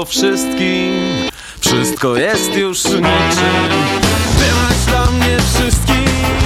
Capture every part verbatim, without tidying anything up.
Wszystkim, wszystko jest już niczym. Ty masz dla mnie wszystkim.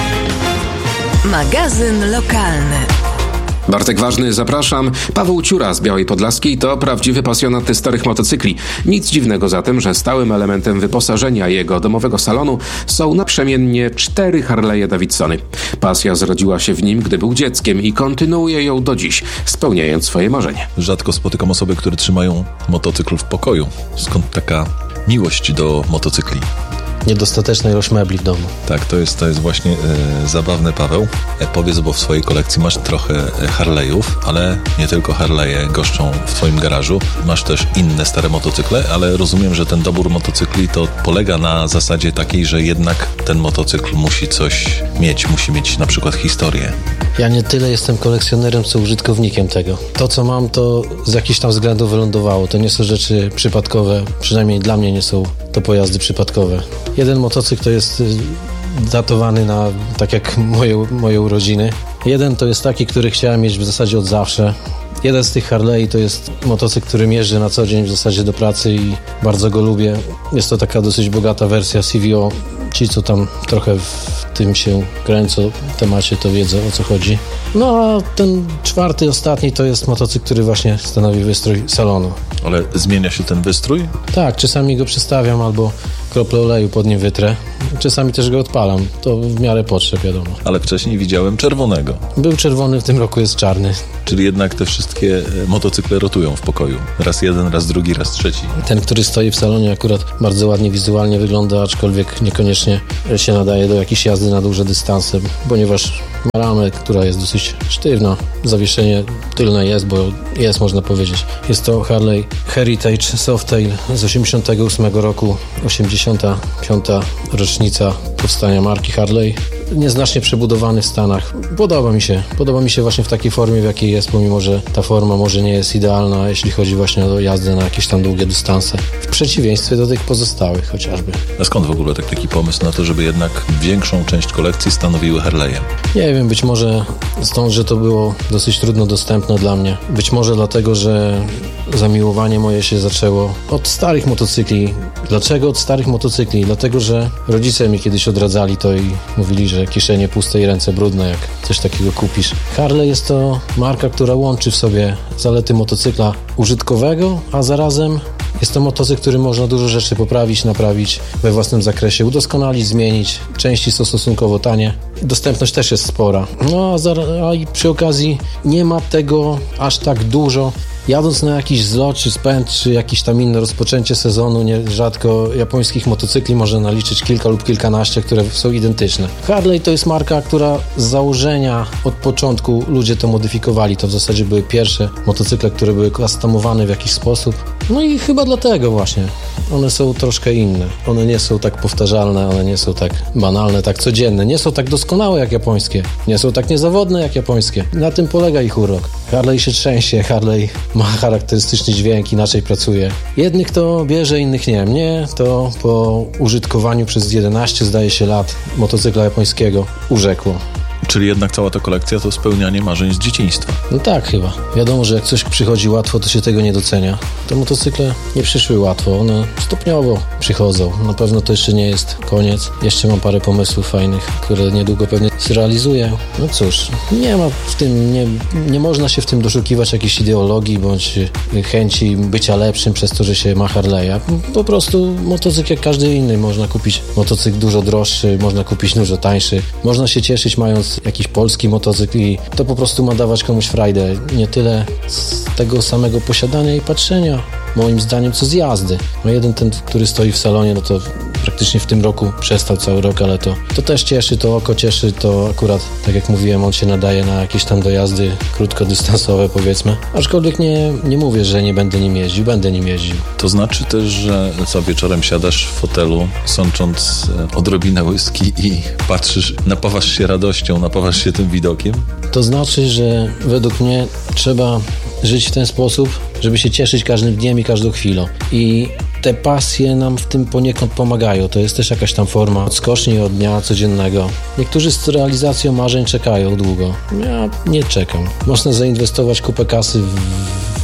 Magazyn lokalny. Bartek Ważny, zapraszam. Paweł Ciura z Białej Podlaskiej to prawdziwy pasjonat starych motocykli. Nic dziwnego zatem, że stałym elementem wyposażenia jego domowego salonu są naprzemiennie cztery Harley'e Davidsony. Pasja zrodziła się w nim, gdy był dzieckiem i kontynuuje ją do dziś, spełniając swoje marzenie. Rzadko spotykam osoby, które trzymają motocykl w pokoju. Skąd taka miłość do motocykli? Niedostateczna ilość mebli w domu. Tak, to jest, to jest właśnie e, zabawne, Paweł. E, powiedz, bo w swojej kolekcji masz trochę Harley'ów, ale nie tylko Harley'e goszczą w twoim garażu. Masz też inne stare motocykle, ale rozumiem, że ten dobór motocykli to polega na zasadzie takiej, że jednak ten motocykl musi coś mieć, musi mieć na przykład historię. Ja nie tyle jestem kolekcjonerem, co użytkownikiem tego. To, co mam, to z jakichś tam względów wylądowało. To nie są rzeczy przypadkowe, przynajmniej dla mnie nie są to pojazdy przypadkowe. Jeden motocykl to jest datowany na, tak jak moje, moje urodziny. Jeden to jest taki, który chciałem mieć w zasadzie od zawsze. Jeden z tych Harley to jest motocykl, którym jeżdżę na co dzień w zasadzie do pracy i bardzo go lubię. Jest to taka dosyć bogata wersja C V O. Ci, co tam trochę w tym się kręcą w temacie, to wiedzą, o co chodzi. No a ten czwarty, ostatni to jest motocykl, który właśnie stanowi wystrój salonu. Ale zmienia się ten wystrój? Tak, czasami go przestawiam albo kroplę oleju pod nim wytrę. Czasami też go odpalam. To w miarę potrzeb, wiadomo. Ale wcześniej widziałem czerwonego. Był czerwony, w tym roku jest czarny. Czyli jednak te wszystkie motocykle rotują w pokoju. Raz jeden, raz drugi, raz trzeci. Ten, który stoi w salonie, akurat bardzo ładnie wizualnie wygląda, aczkolwiek niekoniecznie się nadaje do jakiejś jazdy na duże dystanse, ponieważ ma ramę, która jest dosyć sztywna. Zawieszenie tylne jest, bo jest, można powiedzieć. Jest to Harley Heritage Softail z osiemdziesiątego ósmego roku, osiemdziesiąta piąta rocznica powstania marki Harley. Nieznacznie przebudowany w Stanach. Podoba mi się. Podoba mi się właśnie w takiej formie, w jakiej jest, pomimo że ta forma może nie jest idealna, jeśli chodzi właśnie o jazdę na jakieś tam długie dystanse. W przeciwieństwie do tych pozostałych chociażby. A skąd w ogóle tak, taki pomysł na to, żeby jednak większą część kolekcji stanowiły Harley'e? Nie wiem, być może stąd, że to było dosyć trudno dostępne dla mnie. Być może dlatego, że zamiłowanie moje się zaczęło od starych motocykli. Dlaczego od starych motocykli? Dlatego, że rodzice mi kiedyś odradzali to i mówili, że kieszenie puste i ręce brudne, jak coś takiego kupisz. Harley jest to marka, która łączy w sobie zalety motocykla użytkowego, a zarazem jest to motocykl, który można dużo rzeczy poprawić, naprawić we własnym zakresie, udoskonalić, zmienić. Części są stosunkowo tanie. Dostępność też jest spora. No a, za, a i przy okazji nie ma tego aż tak dużo. Jadąc na jakiś zlot, czy spęd, czy jakieś tam inne rozpoczęcie sezonu, nierzadko japońskich motocykli można naliczyć kilka lub kilkanaście, które są identyczne. Harley to jest marka, która z założenia od początku ludzie to modyfikowali. To w zasadzie były pierwsze motocykle, które były customowane w jakiś sposób. No i chyba dlatego właśnie. One są troszkę inne. One nie są tak powtarzalne, one nie są tak banalne, tak codzienne. Nie są tak doskonałe jak japońskie. Nie są tak niezawodne jak japońskie. Na tym polega ich urok. Harley się trzęsie, Harley ma charakterystyczny dźwięk, inaczej pracuje. Jednych to bierze, innych nie. Mnie to po użytkowaniu przez jedenaście, zdaje się, lat motocykla japońskiego urzekło. Czyli jednak cała ta kolekcja to spełnianie marzeń z dzieciństwa. No tak chyba. Wiadomo, że jak coś przychodzi łatwo, to się tego nie docenia. Te motocykle nie przyszły łatwo, one stopniowo przychodzą. Na pewno to jeszcze nie jest koniec. Jeszcze mam parę pomysłów fajnych, które niedługo pewnie zrealizuję. No cóż, nie ma w tym, nie, nie można się w tym doszukiwać jakiejś ideologii bądź chęci bycia lepszym przez to, że się ma Harley'a. Po prostu motocykl jak każdy inny. Można kupić motocykl dużo droższy, można kupić dużo tańszy. Można się cieszyć mając jakiś polski motocykl i to po prostu ma dawać komuś frajdę. Nie tyle z tego samego posiadania i patrzenia, moim zdaniem, co z jazdy. No jeden ten, który stoi w salonie, no to praktycznie w tym roku przestał cały rok, ale to, to też cieszy, to oko cieszy, to akurat, tak jak mówiłem, on się nadaje na jakieś tam dojazdy krótkodystansowe, powiedzmy. Aczkolwiek nie, nie mówię, że nie będę nim jeździł, będę nim jeździł. To znaczy też, że co wieczorem siadasz w fotelu, sącząc odrobinę whisky i patrzysz, napawasz się radością, napawasz się tym widokiem? To znaczy, że według mnie trzeba żyć w ten sposób, żeby się cieszyć każdym dniem i każdą chwilą. I te pasje nam w tym poniekąd pomagają. To jest też jakaś tam forma odskoczni od dnia codziennego. Niektórzy z realizacją marzeń czekają długo. Ja nie czekam. Można zainwestować kupę kasy w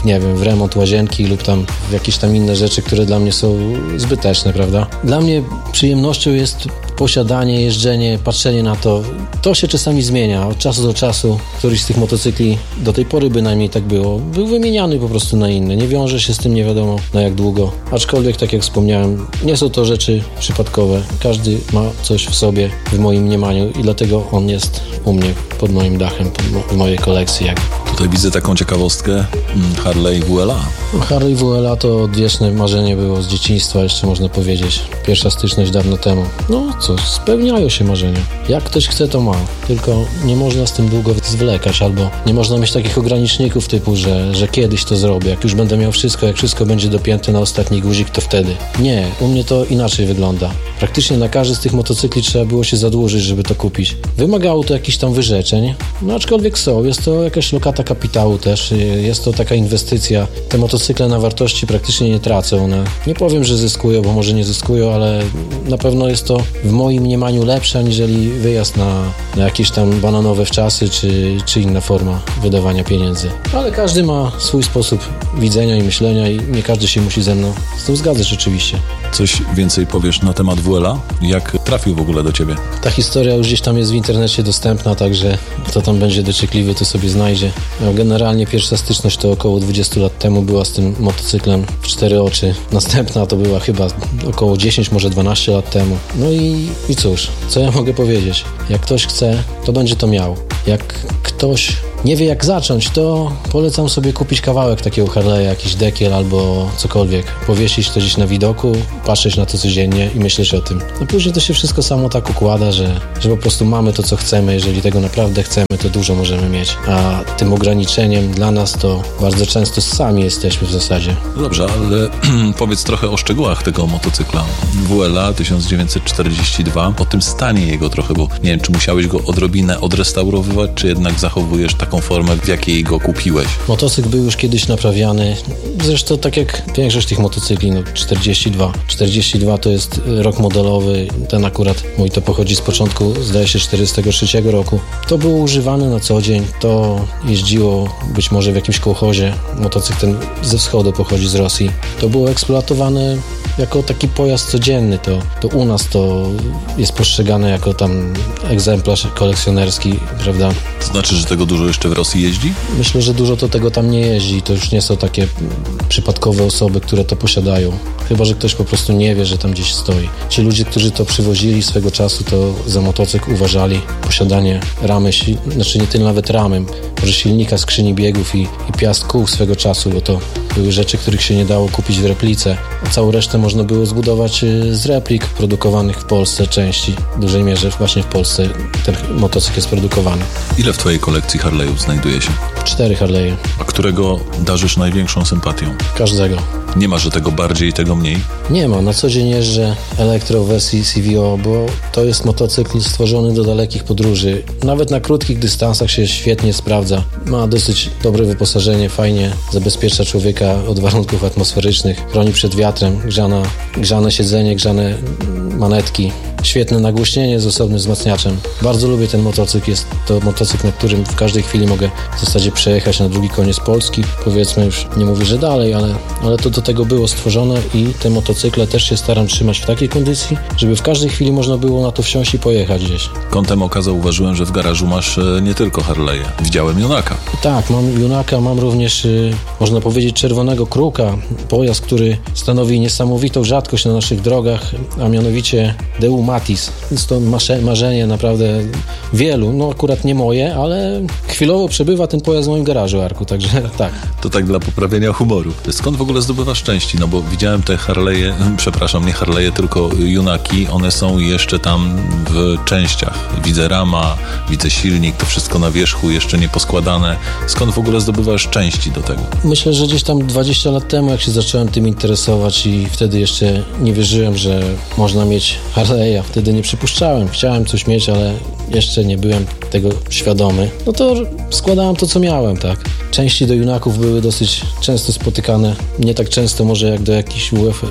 nie wiem, w remont łazienki lub tam w jakieś tam inne rzeczy, które dla mnie są zbyteczne, prawda? Dla mnie przyjemnością jest posiadanie, jeżdżenie, patrzenie na to. To się czasami zmienia. Od czasu do czasu któryś z tych motocykli, do tej pory bynajmniej tak było, był wymieniany po prostu na inne. Nie wiąże się z tym nie wiadomo na jak długo. Aczkolwiek, tak jak wspomniałem, nie są to rzeczy przypadkowe. Każdy ma coś w sobie, w moim mniemaniu i dlatego on jest u mnie pod moim dachem, pod mo- w mojej kolekcji. Jak. Tutaj widzę taką ciekawostkę. Harley W L A. Harley W L A to odwieczne marzenie było z dzieciństwa, jeszcze można powiedzieć. Pierwsza styczność dawno temu. No co, spełniają się marzenia. Jak ktoś chce, to ma. Tylko nie można z tym długo zwlekać, albo nie można mieć takich ograniczników typu, że, że kiedyś to zrobię. Jak już będę miał wszystko, jak wszystko będzie dopięte na ostatni guzik, to wtedy. Nie, u mnie to inaczej wygląda. Praktycznie na każdy z tych motocykli trzeba było się zadłużyć, żeby to kupić. Wymagało to jakichś tam wyrzeczeń, no aczkolwiek są. Jest to jakaś lokata kapitału też. Jest to taka inwestycja. Te motocykle na wartości praktycznie nie tracą. One, nie powiem, że zyskują, bo może nie zyskują, ale na pewno jest to w moim mniemaniu lepsze, aniżeli wyjazd na, na jakieś tam bananowe wczasy, czy, czy inna forma wydawania pieniędzy. Ale każdy ma swój sposób widzenia i myślenia i nie każdy się musi ze mną z tym zgadzać oczywiście. Coś więcej powiesz na temat W L A? Jak trafił w ogóle do ciebie? Ta historia już gdzieś tam jest w internecie dostępna, także kto tam będzie dociekliwy, to sobie znajdzie. No, generalnie pierwsza styczność to około dwadzieścia lat temu była z tym motocyklem w cztery oczy. Następna to była chyba około dziesięć, może dwanaście lat temu. No i, i cóż, co ja mogę powiedzieć? Jak ktoś chce, to będzie to miał. Jak ktoś nie wie jak zacząć, to polecam sobie kupić kawałek takiego Harley'a, jakiś dekiel albo cokolwiek. Powiesić to gdzieś na widoku, patrzeć na to codziennie i myśleć o tym. No później to się wszystko samo tak układa, że, że po prostu mamy to co chcemy. Jeżeli tego naprawdę chcemy, to dużo możemy mieć. A tym ograniczeniem dla nas to bardzo często sami jesteśmy w zasadzie. No dobrze, ale powiedz trochę o szczegółach tego motocykla. W L A tysiąc dziewięćset czterdzieści dwa, o tym stanie jego trochę, bo nie wiem, czy musiałeś go odrobinę odrestaurowywać, czy jednak zachowujesz taką formę, w jakiej go kupiłeś. Motocykl był już kiedyś naprawiany. Zresztą tak jak większość tych motocykli, no czterdzieści dwa. czterdzieści dwa to jest rok modelowy. Ten akurat mój to pochodzi z początku, zdaje się, czterdziestego trzeciego roku. To było używane na co dzień. To jeździło być może w jakimś kołchozie. Motocykl ten ze wschodu pochodzi z Rosji. To było eksploatowane jako taki pojazd codzienny. To, to u nas to jest postrzegane jako tam egzemplarz kolekcjonerski, prawda? To znaczy, że tego dużo jeszcze w Rosji jeździ? Myślę, że dużo to tego tam nie jeździ. To już nie są takie przypadkowe osoby, które to posiadają. Chyba że ktoś po prostu nie wie, że tam gdzieś stoi. Ci ludzie, którzy to przywozili swego czasu, to za motocykl uważali posiadanie ramy, znaczy nie tyle nawet ramy, może silnika, skrzyni biegów i, i piast kół swego czasu, bo to były rzeczy, których się nie dało kupić w replice, a całą resztę można było zbudować z replik produkowanych w Polsce części. W dużej mierze właśnie w Polsce ten motocykl jest produkowany. Ile w twojej kolekcji Harley'ów znajduje się? Cztery Harley'e. A którego darzysz największą sympatią? Każdego. Nie ma, że tego bardziej i tego mniej? Nie ma. Na co dzień jeżdżę elektro w wersji C V O, bo to jest motocykl stworzony do dalekich podróży. Nawet na krótkich dystansach się świetnie sprawdza. Ma dosyć dobre wyposażenie, fajnie zabezpiecza człowieka od warunków atmosferycznych, chroni przed wiatrem, grzana, grzane siedzenie, grzane manetki. Świetne nagłośnienie z osobnym wzmacniaczem. Bardzo lubię ten motocykl. Jest to motocykl, na którym w każdej chwili mogę w zasadzie przejechać na drugi koniec Polski. Powiedzmy już, nie mówię, że dalej, ale, ale to do tego było stworzone i te motocykle też się staram trzymać w takiej kondycji, żeby w każdej chwili można było na to wsiąść i pojechać gdzieś. Kątem oka zauważyłem, że w garażu masz nie tylko Harley'e. Widziałem Junaka. Tak, mam Junaka, mam również, yy, można powiedzieć, czerwonego kruka. Pojazd, który stanowi niesamowitą rzadkość na naszych drogach, a mianowicie Deu Matiz. Jest to masze, marzenie naprawdę wielu, no akurat nie moje, ale chwilowo przebywa ten pojazd w moim garażu, Arku, także tak. To tak dla poprawienia humoru. Skąd w ogóle zdobywasz części? No bo widziałem te Harley'e, przepraszam, nie Harley'e, tylko Junaki, one są jeszcze tam w częściach. Widzę rama, widzę silnik, to wszystko na wierzchu, jeszcze nie poskładane. Skąd w ogóle zdobywasz części do tego? Myślę, że gdzieś tam dwadzieścia lat temu, jak się zacząłem tym interesować i wtedy jeszcze nie wierzyłem, że można mieć Harley'a. Wtedy nie przypuszczałem. Chciałem coś mieć, ale jeszcze nie byłem tego świadomy, no to składałem to, co miałem, tak. Części do junaków były dosyć często spotykane, nie tak często może jak do jakichś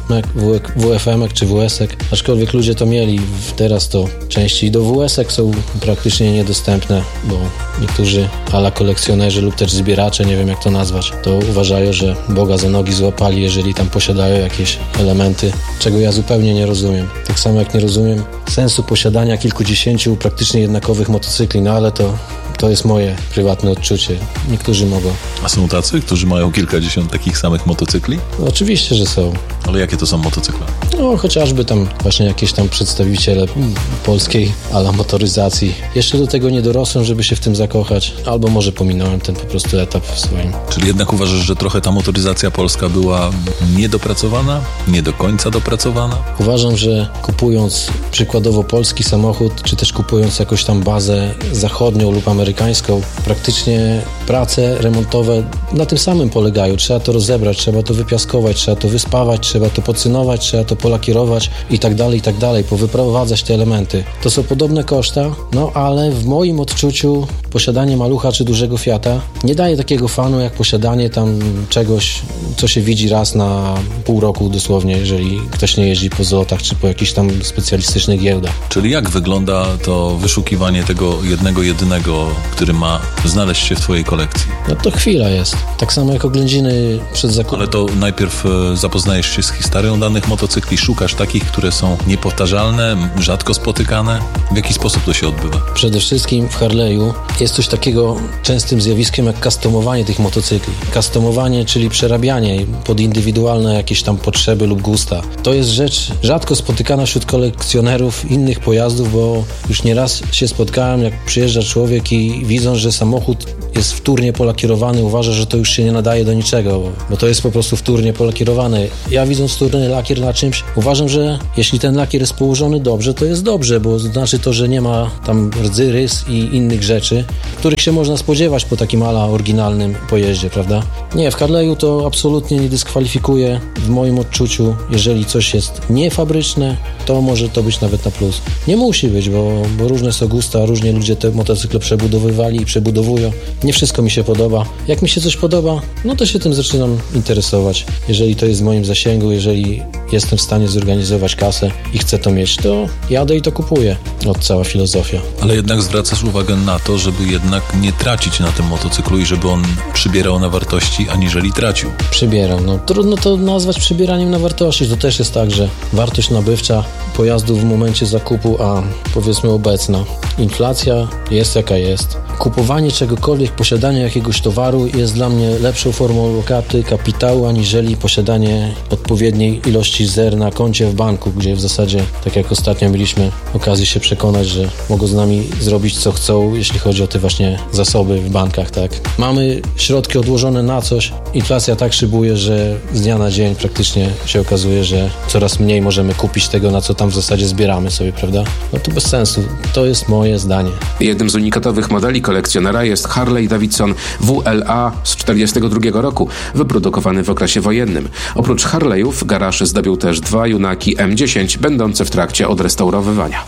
W F M-ek czy W S-ek, aczkolwiek ludzie to mieli. Teraz to części do W S-ek są praktycznie niedostępne, bo niektórzy ala kolekcjonerzy lub też zbieracze, nie wiem jak to nazwać, to uważają, że Boga za nogi złapali, jeżeli tam posiadają jakieś elementy, czego ja zupełnie nie rozumiem. Tak samo jak nie rozumiem sensu posiadania kilkudziesięciu praktycznie jednakowych motocykli, no ale to To jest moje prywatne odczucie. Niektórzy mogą. A są tacy, którzy mają kilkadziesiąt takich samych motocykli? No, oczywiście, że są. Ale jakie to są motocykle? No, chociażby tam właśnie jakieś tam przedstawiciele polskiej ala motoryzacji. Jeszcze do tego nie dorosłem, żeby się w tym zakochać. Albo może pominąłem ten po prostu etap w swoim. Czyli jednak uważasz, że trochę ta motoryzacja polska była niedopracowana? Nie do końca dopracowana? Uważam, że kupując przykładowo polski samochód, czy też kupując jakąś tam bazę zachodnią lub amerykańską, praktycznie prace remontowe na tym samym polegają. Trzeba to rozebrać, trzeba to wypiaskować, trzeba to wyspawać, trzeba to pocynować, trzeba to polakierować i tak dalej, i tak dalej, powyprowadzać te elementy. To są podobne koszta, no ale w moim odczuciu posiadanie malucha czy dużego Fiata nie daje takiego fanu jak posiadanie tam czegoś, co się widzi raz na pół roku dosłownie, jeżeli ktoś nie jeździ po zlotach czy po jakichś tam specjalistycznych giełdach. Czyli jak wygląda to wyszukiwanie tego jednego, jedynego, który ma znaleźć się w twojej kolekcji? No to chwila jest. Tak samo jak oględziny przed zakupem. Ale to najpierw e, zapoznajesz się z historią danych motocykli, szukasz takich, które są niepowtarzalne, rzadko spotykane. W jaki sposób to się odbywa? Przede wszystkim w Harley'u jest coś takiego częstym zjawiskiem jak customowanie tych motocykli. Customowanie, czyli przerabianie pod indywidualne jakieś tam potrzeby lub gusta. To jest rzecz rzadko spotykana wśród kolekcjonerów innych pojazdów, bo już nieraz się spotkałem, jak przyjeżdża człowiek i widząc, że samochód jest wtórnie polakierowany, uważa, że to już się nie nadaje do niczego, bo, bo to jest po prostu wtórnie polakierowany. Ja widząc wtórny lakier na czymś, uważam, że jeśli ten lakier jest położony dobrze, to jest dobrze, bo znaczy to, że nie ma tam rdzy, rys i innych rzeczy, których się można spodziewać po takim ala oryginalnym pojeździe, prawda? Nie, w Harley'u to absolutnie nie dyskwalifikuje w moim odczuciu. Jeżeli coś jest niefabryczne, to może to być nawet na plus. Nie musi być, bo, bo różne są gusta, różnie ludzie te motocykle przebudowywali i przebudowują. Nie wszystko mi się podoba. Jak mi się coś podoba, no to się tym zaczynam interesować. Jeżeli to jest w moim zasięgu, jeżeli jestem w stanie zorganizować kasę i chcę to mieć, to jadę i to kupuję. Od cała filozofia. Ale jednak zwracasz uwagę na to, żeby jednak nie tracić na tym motocyklu i żeby on przybierał na wartości, aniżeli tracił. Przybierał. No trudno to nazwać przybieraniem na wartości. To też jest tak, że wartość nabywcza pojazdu w momencie zakupu, a powiedzmy obecna inflacja jest jaka jest. Kupowanie czegokolwiek, posiadanie jakiegoś towaru jest dla mnie lepszą formą lokaty kapitału, aniżeli posiadanie odpowiedniej ilości zer na koncie w banku, gdzie w zasadzie, tak jak ostatnio mieliśmy okazję się przekonać, że mogą z nami zrobić co chcą, jeśli chodzi o te właśnie zasoby w bankach, tak. Mamy środki odłożone na coś, inflacja tak szybuje, że z dnia na dzień praktycznie się okazuje, że coraz mniej możemy kupić tego, na co tam w zasadzie zbieramy sobie, prawda? No to bez sensu. To jest moje zdanie. Jednym z unikatowych modeli kolekcjonera jest Harley Davidson W L A z czterdziestego drugiego roku, wyprodukowany w okresie wojennym. Oprócz Harley'ów garaż zdobił też dwa junaki M dziesięć, będące w trakcie odrestaurowywania.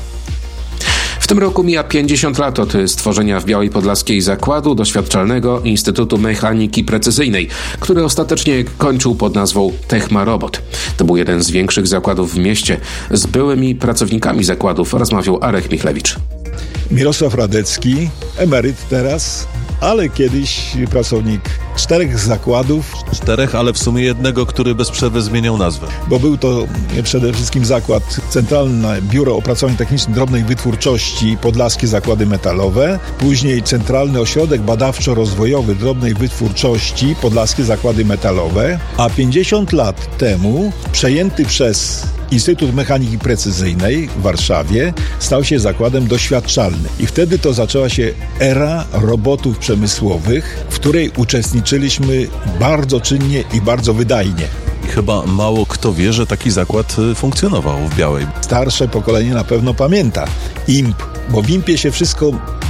W tym roku mija pięćdziesiąt lat od stworzenia w Białej Podlaskiej zakładu doświadczalnego Instytutu Mechaniki Precyzyjnej, który ostatecznie kończył pod nazwą Techma Robot. To był jeden z większych zakładów w mieście. Z byłymi pracownikami zakładów rozmawiał Arek Michlewicz. Mirosław Radecki, emeryt teraz, ale kiedyś pracownik czterech zakładów. Czterech, ale w sumie jednego, który bez przerwy zmieniał nazwę. Bo był to przede wszystkim zakład Centralne Biuro Opracowań Technicznych Drobnej Wytwórczości Podlaskie Zakłady Metalowe, później Centralny Ośrodek Badawczo-Rozwojowy Drobnej Wytwórczości Podlaskie Zakłady Metalowe, a pięćdziesiąt lat temu przejęty przez Instytut Mechaniki Precyzyjnej w Warszawie stał się zakładem doświadczalnym. I wtedy to zaczęła się era robotów przemysłowych, w której uczestniczyliśmy bardzo czynnie i bardzo wydajnie. I chyba mało kto wie, że taki zakład funkcjonował w Białej. Starsze pokolenie na pewno pamięta I M P, bo w I M P ie się wszystko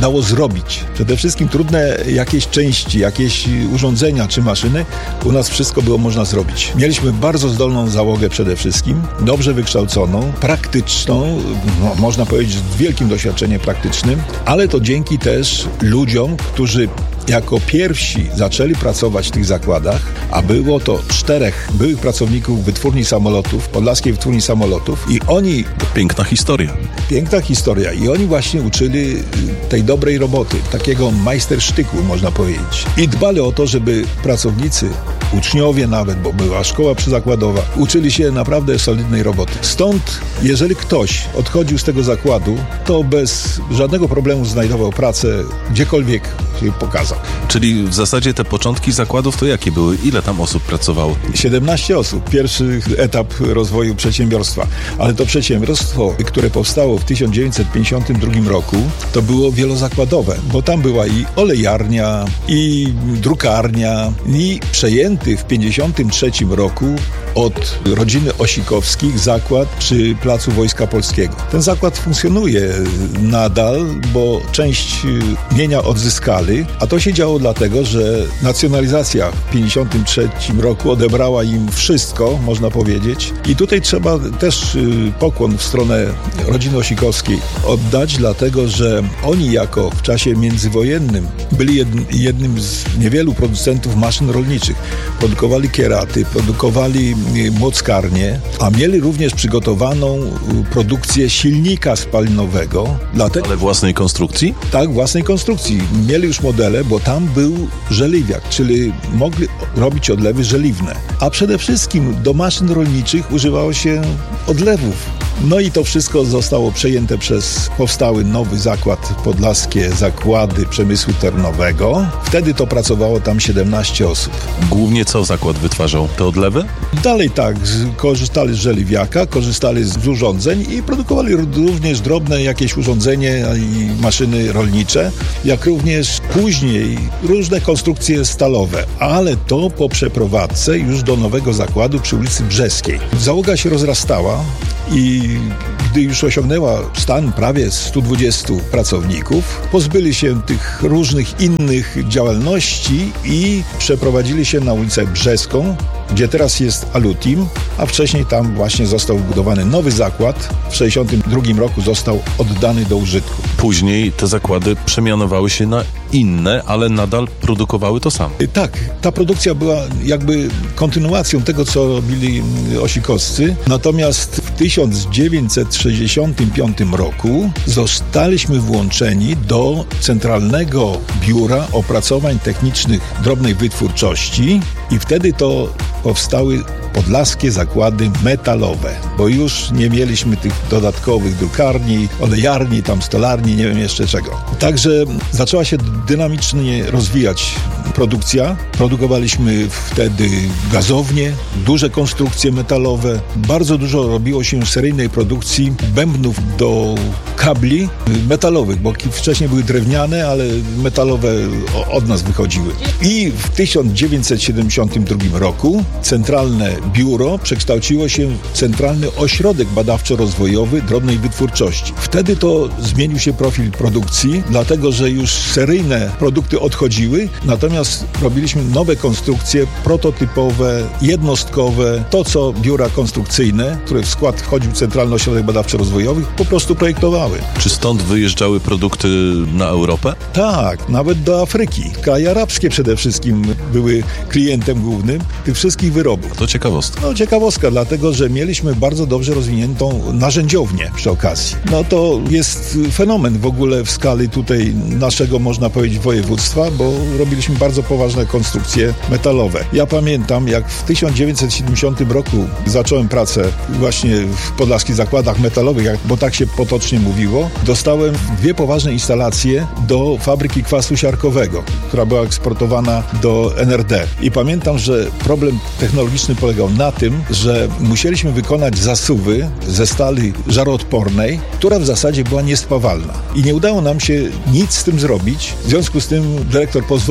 dało zrobić. Przede wszystkim trudne jakieś części, jakieś urządzenia czy maszyny, u nas wszystko było można zrobić. Mieliśmy bardzo zdolną załogę przede wszystkim, dobrze wykształconą, praktyczną, no, można powiedzieć z wielkim doświadczeniem praktycznym, ale to dzięki też ludziom, którzy jako pierwsi zaczęli pracować w tych zakładach, a było to czterech byłych pracowników wytwórni samolotów, Podlaskiej Wytwórni Samolotów i oni... To piękna historia. Piękna historia i oni właśnie uczyli tej dobrej roboty, takiego majstersztyku można powiedzieć. I dbali o to, żeby pracownicy, uczniowie nawet, bo była szkoła przyzakładowa, uczyli się naprawdę solidnej roboty. Stąd, jeżeli ktoś odchodził z tego zakładu, to bez żadnego problemu znajdował pracę gdziekolwiek się pokazał. Czyli w zasadzie te początki zakładów to jakie były? Ile tam osób pracowało? siedemnaście osób. Pierwszy etap rozwoju przedsiębiorstwa. Ale to przedsiębiorstwo, które powstało w tysiąc dziewięćset pięćdziesiątym drugim roku, to było wielozakładowe, bo tam była i olejarnia, i drukarnia, i przejęty w pięćdziesiątym trzecim roku od rodziny Osikowskich zakład przy Placu Wojska Polskiego. Ten zakład funkcjonuje nadal, bo część mienia odzyskali, a to się działo dlatego, że nacjonalizacja w pięćdziesiątym trzecim roku odebrała im wszystko, można powiedzieć. I tutaj trzeba też pokłon w stronę rodziny Osikowskiej oddać, dlatego że oni jako w czasie międzywojennym byli jednym z niewielu producentów maszyn rolniczych. Produkowali kieraty, produkowali młockarnie, a mieli również przygotowaną produkcję silnika spalinowego. Dlatego, Ale własnej konstrukcji? Tak, własnej konstrukcji. Mieli już modele, bo tam był żeliwiak, czyli mogli robić odlewy żeliwne. A przede wszystkim do maszyn rolniczych używało się odlewów. No i to wszystko zostało przejęte przez powstały nowy zakład, Podlaskie Zakłady Przemysłu Ternowego. Wtedy to pracowało tam siedemnaście osób. Głównie co zakład wytwarzał? Te odlewy? Dalej tak, korzystali z żeliwiaka, korzystali z urządzeń i produkowali również drobne jakieś urządzenie i maszyny rolnicze, jak również później różne konstrukcje stalowe, ale to po przeprowadzce już do nowego zakładu przy ulicy Brzeskiej. Załoga się rozrastała i gdy już osiągnęła stan prawie stu dwudziestu pracowników, pozbyli się tych różnych innych działalności i przeprowadzili się na ulicę Brzeską, gdzie teraz jest Alutim, a wcześniej tam właśnie został wybudowany nowy zakład. W tysiąc dziewięćset sześćdziesiątym drugim roku został oddany do użytku. Później te zakłady przemianowały się na inne, ale nadal produkowały to samo. Tak, ta produkcja była jakby kontynuacją tego, co robili Osikowscy. Natomiast w tysiąc dziewięćset sześćdziesiątym piątym roku zostaliśmy włączeni do Centralnego Biura Opracowań Technicznych Drobnej Wytwórczości i wtedy to powstały Podlaskie Zakłady Metalowe, bo już nie mieliśmy tych dodatkowych drukarni, olejarni, tam stolarni, nie wiem jeszcze czego. Także zaczęła się dynamicznie rozwijać produkcja. Produkowaliśmy wtedy gazownie, duże konstrukcje metalowe. Bardzo dużo robiło się seryjnej produkcji bębnów do kabli metalowych, bo wcześniej były drewniane, ale metalowe od nas wychodziły. I w tysiąc dziewięćset siedemdziesiątym drugim roku Centralne Biuro przekształciło się w Centralny Ośrodek Badawczo-Rozwojowy Drobnej Wytwórczości. Wtedy to zmienił się profil produkcji, dlatego że już seryjne produkty odchodziły, natomiast robiliśmy nowe konstrukcje prototypowe, jednostkowe, to co biura konstrukcyjne, które w skład wchodził Centralny Ośrodek Badawczo-Rozwojowy, po prostu projektowały. Czy stąd wyjeżdżały produkty na Europę? Tak, nawet do Afryki. Kraje arabskie przede wszystkim były klientem głównym tych wszystkich wyrobów. To ciekawostka. No ciekawostka, dlatego że mieliśmy bardzo dobrze rozwiniętą narzędziownię przy okazji. No to jest fenomen w ogóle w skali tutaj naszego, można powiedzieć, województwa, bo robiliśmy bardzo poważne konstrukcje metalowe. Ja pamiętam, jak w tysiąc dziewięćset siedemdziesiątym roku zacząłem pracę właśnie w Podlaskich Zakładach Metalowych, bo tak się potocznie mówiło, dostałem dwie poważne instalacje do fabryki kwasu siarkowego, która była eksportowana do N R D. I pamiętam, że problem technologiczny polegał na tym, że musieliśmy wykonać zasuwy ze stali żaroodpornej, która w zasadzie była niespawalna. I nie udało nam się nic z tym zrobić. W związku z tym dyrektor pozwolił na to,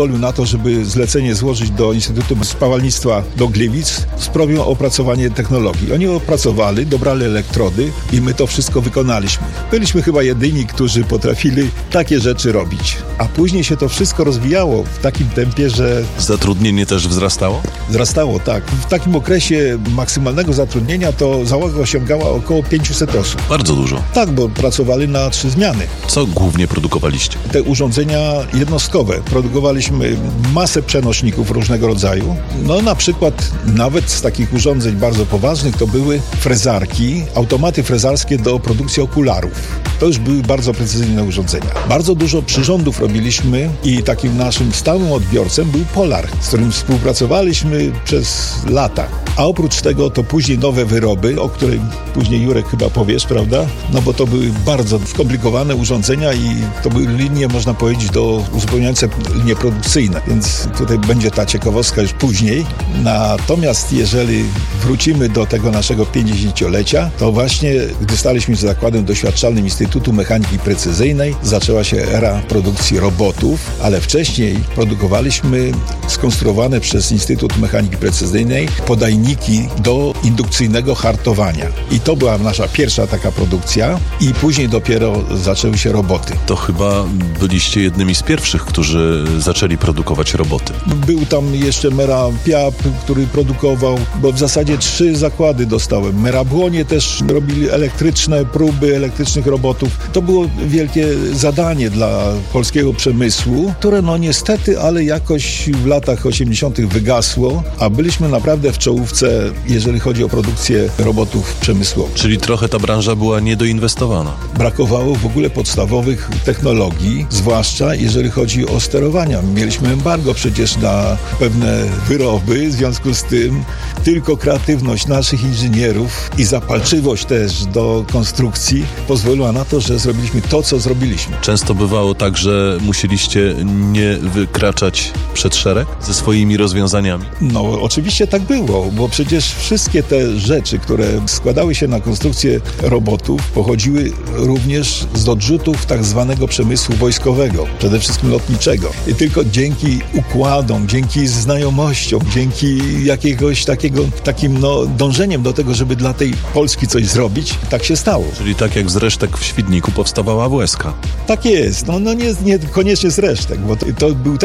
to, żeby zlecenie złożyć do Instytutu Spawalnictwa do Gliwic z prośbą o opracowanie technologii. Oni opracowali, dobrali elektrody i my to wszystko wykonaliśmy. Byliśmy chyba jedyni, którzy potrafili takie rzeczy robić. A później się to wszystko rozwijało w takim tempie, że... Zatrudnienie też wzrastało? Wzrastało, tak. W takim okresie maksymalnego zatrudnienia to załoga osiągała około pięćset osób. Bardzo dużo. Tak, bo pracowali na trzy zmiany. Co głównie produkowaliście? Te urządzenia jednostkowe. Produkowaliśmy masę przenośników różnego rodzaju. No na przykład nawet z takich urządzeń bardzo poważnych to były frezarki, automaty frezarskie do produkcji okularów. To już były bardzo precyzyjne urządzenia. Bardzo dużo przyrządów robiliśmy i takim naszym stałym odbiorcą był Polar, z którym współpracowaliśmy przez lata. A oprócz tego to później nowe wyroby, o których później Jurek chyba powiesz, prawda? No bo to były bardzo skomplikowane urządzenia i to były linie, można powiedzieć, do uzupełniające linie produkcyjne, więc tutaj będzie ta ciekawostka już później. Natomiast jeżeli wrócimy do tego naszego pięćdziesięciolecia, to właśnie gdy staliśmy się zakładem doświadczalnym Instytutu Mechaniki Precyzyjnej, zaczęła się era produkcji robotów, ale wcześniej produkowaliśmy skonstruowane przez Instytut Mechaniki Precyzyjnej podajniki do indukcyjnego hartowania. I to była nasza pierwsza taka produkcja i później dopiero zaczęły się roboty. To chyba byliście jednymi z pierwszych, którzy zaczęli produkować roboty. Był tam jeszcze Mera Piap, który produkował, bo w zasadzie trzy zakłady dostałem. Mera Błonie też robili elektryczne próby elektrycznych robotów. To było wielkie zadanie dla polskiego przemysłu, które no niestety, ale jakoś w latach osiemdziesiątych wygasło, a byliśmy naprawdę w czołówce, jeżeli chodzi o produkcję robotów przemysłowych. Czyli trochę ta branża była niedoinwestowana. Brakowało w ogóle podstawowych technologii, zwłaszcza jeżeli chodzi o sterowania. Mieliśmy embargo przecież na pewne wyroby, w związku z tym tylko kreatywność naszych inżynierów i zapalczywość też do konstrukcji pozwoliła na to, że zrobiliśmy to, co zrobiliśmy. Często bywało tak, że musieliście nie wykraczać przed szereg ze swoimi rozwiązaniami? No oczywiście tak było, bo przecież wszystkie te rzeczy, które składały się na konstrukcję robotów, pochodziły również z odrzutów tak zwanego przemysłu wojskowego, przede wszystkim lotniczego. I tylko dzięki układom, dzięki znajomościom, dzięki jakiegoś takiego, takim no, dążeniem do tego, żeby dla tej Polski coś zrobić, tak się stało. Czyli tak jak z resztek w Świdniku powstawała W S K. Tak jest. No, no nie, nie koniecznie z resztek, bo to, to był